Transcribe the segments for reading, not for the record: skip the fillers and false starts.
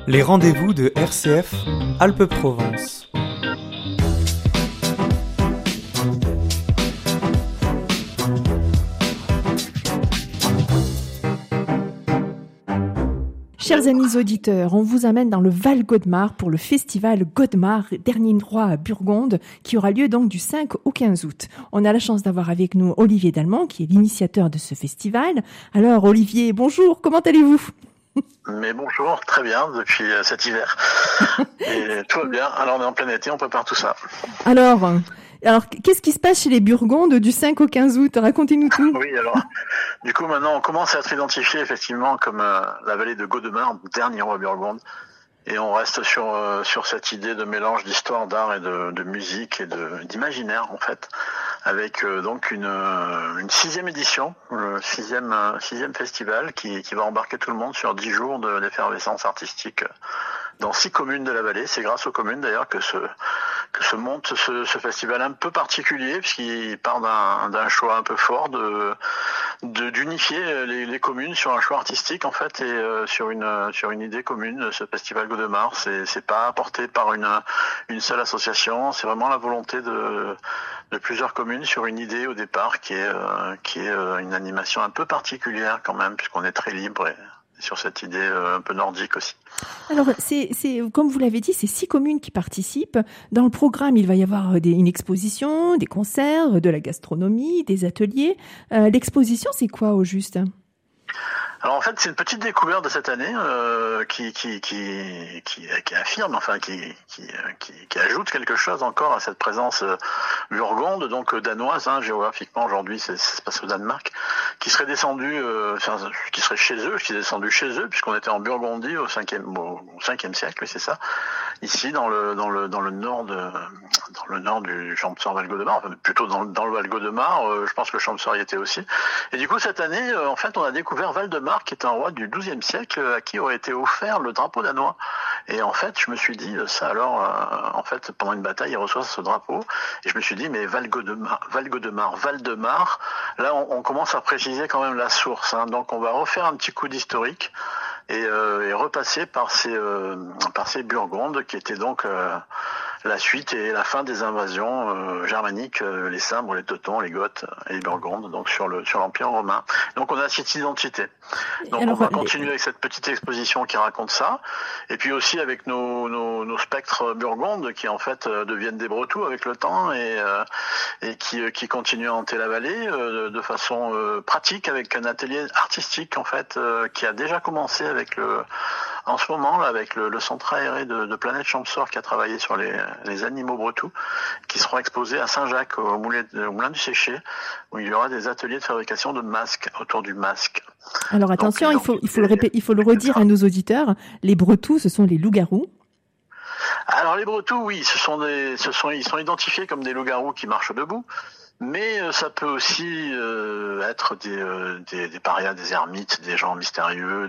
Les rendez-vous de RCF Alpes-Provence. Chers amis auditeurs, on vous amène dans le Val-Godemar pour le festival Godemar, dernier droit à Burgonde, qui aura lieu donc du 5 au 15 août. On a la chance d'avoir avec nous Olivier Dalmont, qui est l'initiateur de ce festival. Alors Olivier, bonjour, comment allez-vous ? Mais bonjour, très bien depuis cet hiver. Et tout va bien. Alors on est en plein été, on prépare tout ça. Alors, qu'est-ce qui se passe chez les Burgondes du 5 au 15 août ? Racontez-nous tout. Oui, alors, du coup maintenant on commence à être identifié effectivement comme la vallée de Godemar, dernier roi Burgonde. Et on reste sur cette idée de mélange d'histoire, d'art et de musique et d'imaginaire en fait, avec donc une 6e édition, le 6e festival qui va embarquer tout le monde sur 10 jours d'effervescence artistique dans 6 communes de la vallée. C'est grâce aux communes d'ailleurs que se monte ce festival un peu particulier, puisqu'il part d'un choix un peu fort d'unifier les communes sur un choix artistique en fait, et sur une idée commune. Ce festival Godemar, c'est pas porté par une seule association, c'est vraiment la volonté de plusieurs communes sur une idée au départ qui est une animation un peu particulière quand même, puisqu'on est très libre et sur cette idée un peu nordique aussi. Alors, c'est comme vous l'avez dit, c'est 6 communes qui participent. Dans le programme, il va y avoir une exposition, des concerts, de la gastronomie, des ateliers. L'exposition, c'est quoi au juste ? Alors en fait, c'est une petite découverte de cette année qui affirme, enfin qui ajoute quelque chose encore à cette présence burgonde, donc danoise, géographiquement aujourd'hui, ça se passe au Danemark, qui serait descendu, qui serait chez eux, qui est descendu chez eux, puisqu'on était en Burgondie au 5e siècle, oui, c'est ça. Ici, dans le nord du Champsaur Val-Godemar, enfin plutôt dans le Val-Godemar, je pense que le Champsaur y était aussi. Et du coup, cette année, en fait, on a découvert Valdemar, qui est un roi du XIIe siècle à qui aurait été offert le drapeau danois. Et en fait, je me suis dit, ça alors, en fait, pendant une bataille, il reçoit ce drapeau. Et je me suis dit, mais Valdemar, là, on commence à préciser quand même la source. Donc, on va refaire un petit coup d'historique et repasser par ces Burgondes qui étaient donc la suite et la fin des invasions germaniques, les Cimbres, les Teutons, les Goths et les Burgondes, donc sur l'Empire romain. Donc on a cette identité. Donc alors, on va continuer avec cette petite exposition qui raconte ça, et puis aussi avec nos spectres Burgondes qui en fait deviennent des Bretous avec le temps et qui continuent à hanter la vallée de façon pratique, avec un atelier artistique en fait qui a déjà commencé en ce moment là, avec le centre aéré de Planète Champsaur qui a travaillé sur les animaux bretous, qui seront exposés à Saint-Jacques au Moulin du Séché, où il y aura des ateliers de fabrication de masques, autour du masque. Alors attention, il faut le redire à nos auditeurs, les Bretous, ce sont les loups-garous. Alors les Bretous, oui, ils sont identifiés comme des loups-garous qui marchent debout. Mais ça peut aussi être des parias, des ermites, des gens mystérieux,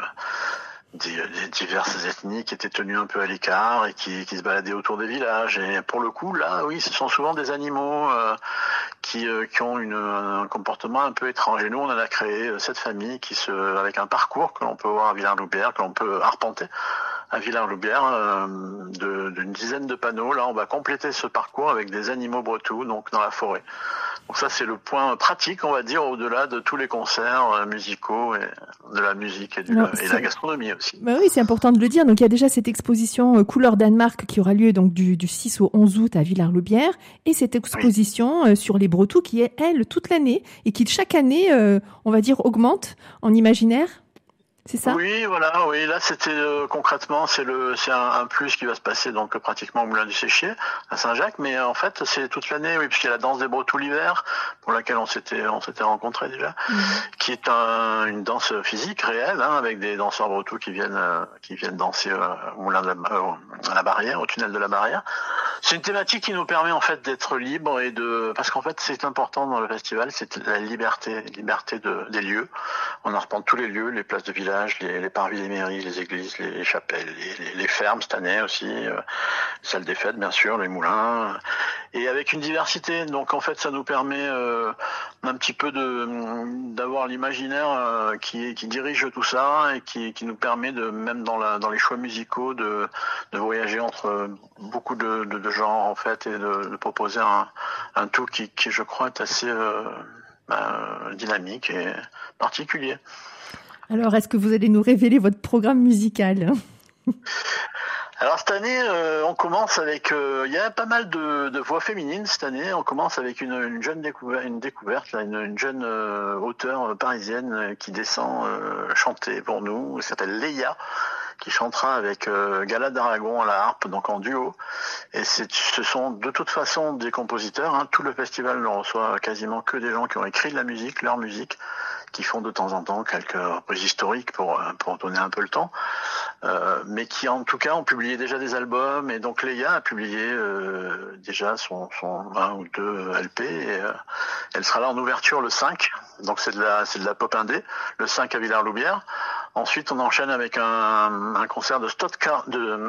des diverses ethnies qui étaient tenues un peu à l'écart et qui se baladaient autour des villages. Et pour le coup, là, oui, ce sont souvent des animaux qui ont un comportement un peu étrange. Et nous, on en a créé cette famille avec un parcours que l'on peut voir à Villars-Loubière, que l'on peut arpenter à Villars-Loubière, d'une dizaine de panneaux. Là, on va compléter ce parcours avec des animaux bretous, donc dans la forêt. Donc ça, c'est le point pratique, on va dire, au-delà de tous les concerts musicaux et de la musique et la gastronomie aussi. Bah oui, c'est important de le dire. Donc il y a déjà cette exposition Couleur Danemark qui aura lieu donc du 6 au 11 août à Villars-Loubière, et cette exposition sur les Bretous qui est, elle, toute l'année et qui chaque année, on va dire, augmente en imaginaire. C'est ça ? Oui, voilà, oui. Là, c'était concrètement, c'est un plus qui va se passer donc pratiquement au Moulin du Séché à Saint-Jacques, mais en fait, c'est toute l'année, oui, puisqu'il y a la danse des Bretous l'hiver, pour laquelle on s'était rencontrés déjà, qui est une danse physique réelle, avec des danseurs bretous qui viennent danser au Moulin à la Barrière, au tunnel de la Barrière. C'est une thématique qui nous permet en fait d'être libre parce qu'en fait, c'est important dans le festival, c'est la liberté des lieux. On arpente tous les lieux, les places de village, les parvis des mairies, les églises, les chapelles, les fermes cette année aussi, les salles des fêtes bien sûr, les moulins, et avec une diversité. Donc en fait ça nous permet un petit peu d'avoir l'imaginaire qui dirige tout ça et qui nous permet même dans les choix musicaux de voyager entre beaucoup de genres en fait et de proposer un tout qui je crois est assez dynamique et particulier. Alors, est-ce que vous allez nous révéler votre programme musical ? Alors cette année, on commence avec, il y a pas mal de voix féminines cette année. On commence avec une jeune découverte, là, une jeune auteure parisienne qui descend chanter pour nous. Elle s'appelle Leia, qui chantera avec Gala d'Aragon à la harpe, donc en duo. Et ce sont de toute façon des compositeurs. Hein. Tout le festival ne reçoit quasiment que des gens qui ont écrit de la musique, leur musique, qui font de temps en temps quelques reprises historiques pour donner un peu le temps, mais qui en tout cas ont publié déjà des albums. Et donc Leia a publié déjà son 1 ou 2 LP. Et, elle sera là en ouverture le 5, donc c'est de la pop indé, le 5 à Villars-Loubière. Ensuite, on enchaîne avec un concert de Scott Card,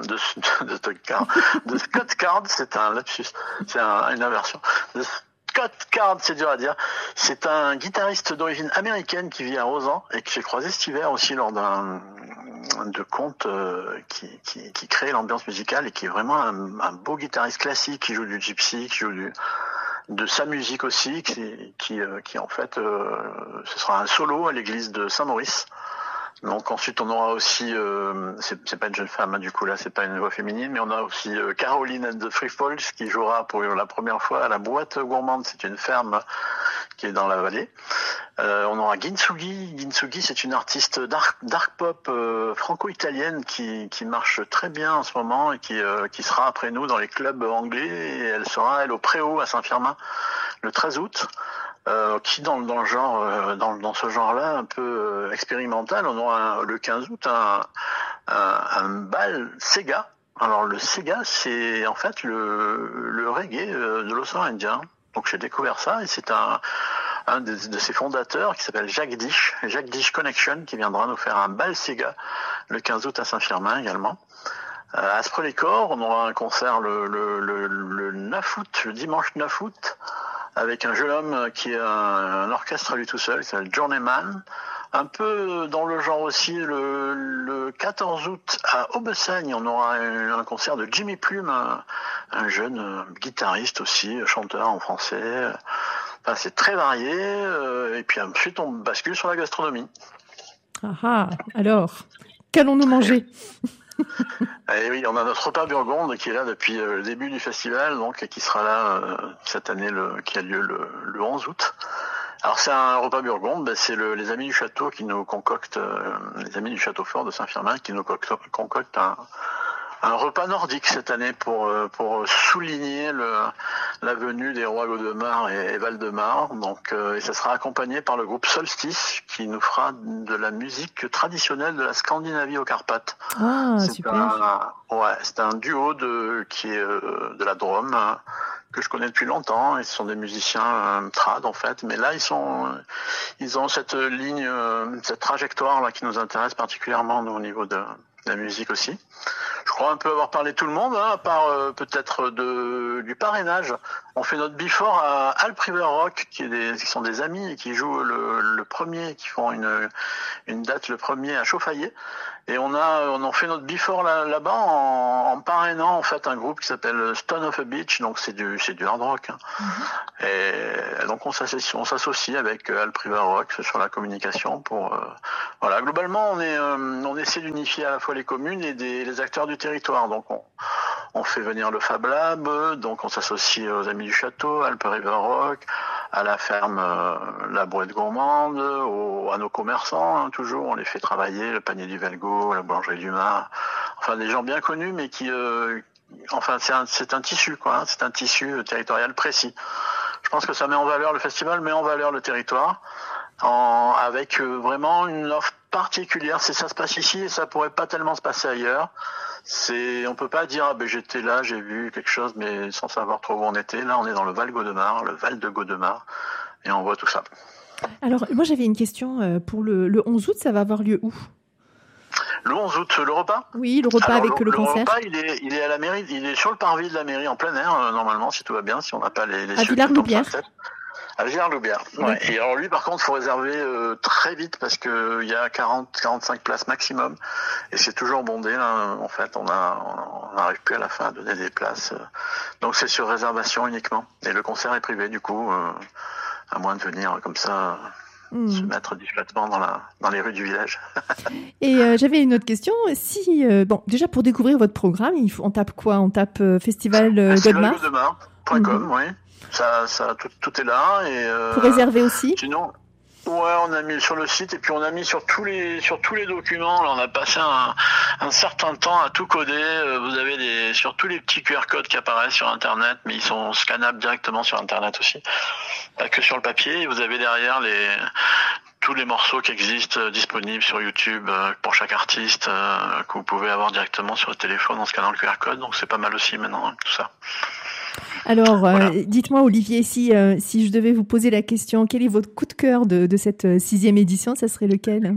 c'est un lapsus, c'est une inversion. Scott Card, c'est dur à dire. C'est un guitariste d'origine américaine qui vit à Rozan et que j'ai croisé cet hiver aussi lors de contes qui crée l'ambiance musicale et qui est vraiment un beau guitariste classique qui joue du gypsy, qui joue de sa musique aussi, qui en fait ce sera un solo à l'église de Saint-Maurice. Donc ensuite on aura aussi, c'est pas une jeune femme, hein, du coup là c'est pas une voix féminine, mais on a aussi Caroline and the Free Falls qui jouera pour la première fois à la boîte gourmande. C'est une ferme qui est dans la vallée. On aura Ginsugi. Ginsugi, c'est une artiste dark pop franco-italienne qui marche très bien en ce moment et qui sera après nous dans les clubs anglais. Et elle sera au Préau à Saint-Firmin le 13 août. Qui dans le genre dans ce genre-là un peu expérimental, on aura le 15 août un bal Sega. Alors le Sega, c'est en fait le reggae de l'océan Indien. Donc j'ai découvert ça et c'est un de ses fondateurs qui s'appelle Jacques Dish Connection, qui viendra nous faire un bal Sega le 15 août à Saint-Firmin également. À Aspreux-les-Corps, on aura un concert le 9 août, le dimanche 9 août, avec un jeune homme qui a un orchestre à lui tout seul, qui s'appelle Journeyman. Un peu dans le genre aussi, le 14 août à Aubessaigne, on aura un concert de Jimmy Plume, un jeune guitariste aussi, chanteur en français. Enfin, c'est très varié. Et puis ensuite, on bascule sur la gastronomie. Ah, alors, qu'allons-nous manger ? Et oui, on a notre repas Burgonde qui est là depuis le début du festival, donc, et qui sera là cette année, qui a lieu le 11 août. Alors c'est un repas Burgonde, c'est les Amis du Château qui nous concoctent, les Amis du Château Fort de Saint-Firmin qui nous concoctent un repas nordique cette année pour souligner la venue des rois Godemar et Valdemar. Donc, et ça sera accompagné par le groupe Solstice qui nous fera de la musique traditionnelle de la Scandinavie aux Carpates. Ah, super. C'est un duo qui est de la Drôme, hein, que je connais depuis longtemps. Ils sont des musiciens trad en fait, mais là ils ont cette ligne, cette trajectoire là qui nous intéresse particulièrement nous, au niveau de la musique aussi. Je crois un peu avoir parlé de tout le monde, hein, à part peut-être du parrainage. On fait notre before à Alp River Rock, qui sont des amis et qui jouent le premier, qui font une date le premier à Chauffaillé. Et on en fait notre before là-bas en parrainant en fait un groupe qui s'appelle Stone of a Beach, donc c'est du hard rock. Hein. Mm-hmm. Et donc on s'associe avec Alp River Rock sur la communication pour voilà. Globalement on essaie d'unifier à la fois les communes et les acteurs du territoire. Donc on fait venir le Fab Lab, donc on s'associe aux Amis du Château, Alp River Rock, à la ferme La Brouette Gourmande, à nos commerçants, hein, toujours, on les fait travailler, le Panier du Velgo, la Boulangerie du Mar, enfin des gens bien connus, mais qui, enfin c'est un tissu, quoi, hein, c'est un tissu territorial précis. Je pense que ça met en valeur, le festival met en valeur le territoire, avec vraiment une offre particulière. Ça se passe ici et ça pourrait pas tellement se passer ailleurs. On peut pas dire j'étais là, j'ai vu quelque chose, mais sans savoir trop où on était. Là, on est dans le Val Godemar, le Val de Godemar, et on voit tout ça. Alors, moi, j'avais une question pour le 11 août. Ça va avoir lieu où ? Le 11 août, le repas ? Oui, le repas. Alors, avec le concert. Le repas, il est à la mairie, il est sur le parvis de la mairie en plein air, normalement, si tout va bien, si on n'a pas les à Villars-Loubière. À Villars-Loubière. Ouais. Et alors lui, par contre, faut réserver très vite parce que il y a 40-45 places maximum et c'est toujours bondé là. En fait, on n'arrive plus à la fin à donner des places. Donc c'est sur réservation uniquement. Et le concert est privé du coup, à moins de venir comme ça. Se mettre discrètement dans les rues du village. Et j'avais une autre question. Si déjà pour découvrir votre programme, on tape quoi? On tape Festival Godemar. Festivalgodemar.com, oui. Ça tout est là et. Pour réserver aussi. Sinon. Ouais, on a mis sur le site et puis on a mis sur tous les documents. Là, on a passé un certain temps à tout coder. Vous avez sur tous les petits QR codes qui apparaissent sur Internet, mais ils sont scannables directement sur Internet aussi, pas que sur le papier. Et vous avez derrière tous les morceaux qui existent disponibles sur YouTube pour chaque artiste que vous pouvez avoir directement sur le téléphone en scannant le QR code. Donc c'est pas mal aussi maintenant tout ça. Alors, voilà. Dites-moi Olivier, si je devais vous poser la question, quel est votre coup de cœur de cette 6e édition, ça serait lequel?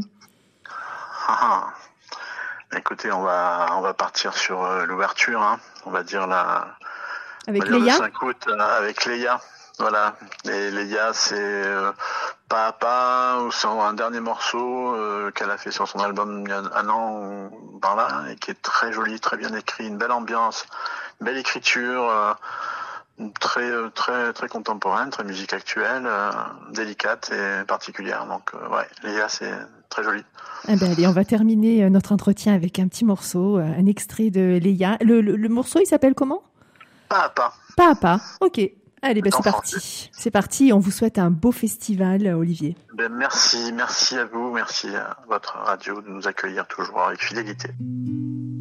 Écoutez, on va partir sur l'ouverture, hein. On va dire avec Léa. Le 5 août avec Léa. Voilà. Et Léa, c'est Pas à Pas, ou c'est un dernier morceau qu'elle a fait sur son album il y a un an par là, et qui est très joli, très bien écrit, une belle ambiance, une belle écriture, très très très contemporaine, très musique actuelle, délicate et particulière. Donc Léa, c'est très joli. Eh ben, allez, on va terminer notre entretien avec un petit morceau, un extrait de Léa. Le morceau, il s'appelle comment? Pas à Pas. Pas à Pas, ok. Allez, c'est parti. C'est parti. On vous souhaite un beau festival, Olivier. Merci à vous, merci à votre radio de nous accueillir toujours avec fidélité.